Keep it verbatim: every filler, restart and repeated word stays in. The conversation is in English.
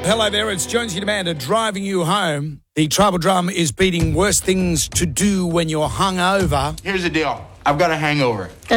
Hello there, it's Jonesy Demander driving you home. The tribal drum is beating worst things to do when you're hungover. Here's the deal. I've got a hangover.